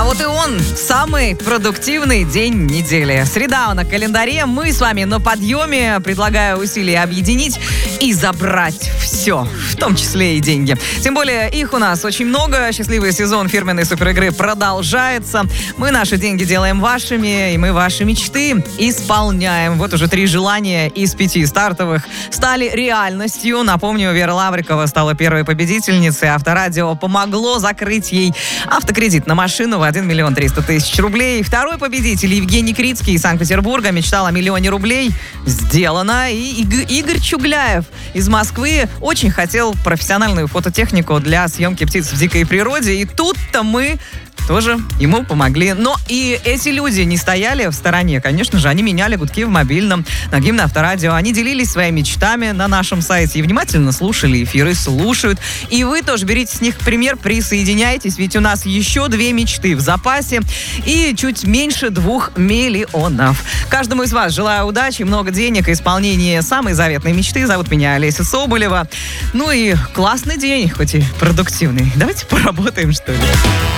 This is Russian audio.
Вот и он, самый продуктивный день недели. Среда на календаре, мы с вами на подъеме. Предлагаю усилия объединить и забрать все, в том числе и деньги. Тем более их у нас очень много. Счастливый сезон фирменной суперигры продолжается. Мы наши деньги делаем вашими, и мы ваши мечты исполняем. Вот уже 3 желания из 5 стартовых стали реальностью. Напомню, Вера Лаврикова стала первой победительницей. Авторадио помогло закрыть ей автокредит на машину в 1 миллион 300 тысяч рублей. Второй победитель Евгений Крицкий из Санкт-Петербурга мечтал о 1 миллионе рублей. Сделано. И Игорь Чугляев из Москвы очень хотел профессиональную фототехнику для съемки птиц в дикой природе. И тут-то мы тоже ему помогли. Но и эти люди не стояли в стороне. Конечно же, они меняли гудки в мобильном, на Гимн Авторадио. Они делились своими мечтами на нашем сайте и внимательно слушали эфиры, слушают. И вы тоже берите с них пример, присоединяйтесь, ведь у нас еще 2 мечты в запасе и чуть меньше 2 миллионов. Каждому из вас желаю удачи, много денег и исполнения самой заветной мечты. Зовут меня Олеся Соболева. Ну и классный день, хоть и продуктивный. Давайте поработаем, что ли.